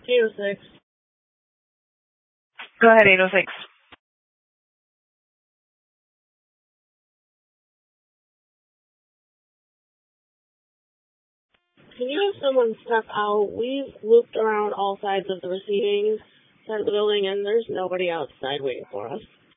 806. Go ahead, 806. Can you have someone step out? We've looped around all sides of the receiving side of the building, and there's nobody outside waiting for us.